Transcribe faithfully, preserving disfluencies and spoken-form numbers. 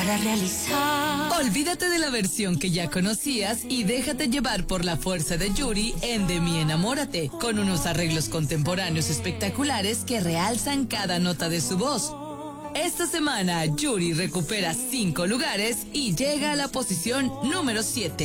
para realizar. Olvídate de la versión que ya conocías y déjate llevar por la fuerza de Yuri en De Mi Enamórate, con unos arreglos contemporáneos espectaculares que realzan cada nota de su voz. Esta semana, Yuri recupera cinco lugares y llega a la posición número siete.